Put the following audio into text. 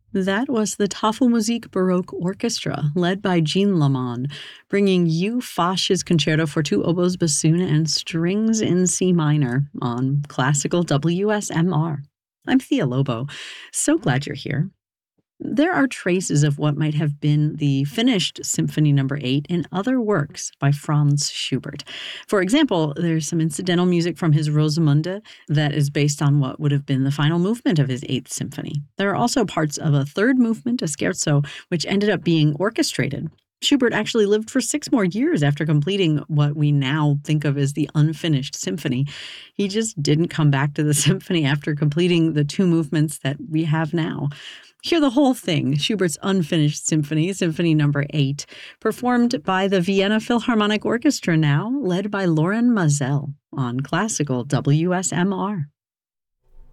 That was the Tafelmusik Baroque Orchestra, led by Jean Lamond, bringing U. Foch's Concerto for two oboes, bassoon, and strings in C minor on classical WSMR. I'm Thea Lobo. So glad you're here. There are traces of what might have been the finished Symphony Number 8 in other works by Franz Schubert. For example, there's some incidental music from his Rosamunde that is based on what would have been the final movement of his Eighth Symphony. There are also parts of a third movement, a scherzo, which ended up being orchestrated. Schubert actually lived for 6 more years after completing what we now think of as the unfinished symphony. He just didn't come back to the symphony after completing the 2 movements that we have now. Hear the whole thing, Schubert's Unfinished Symphony, Symphony Number 8, performed by the Vienna Philharmonic Orchestra now, led by Loren Maazel on classical WSMR.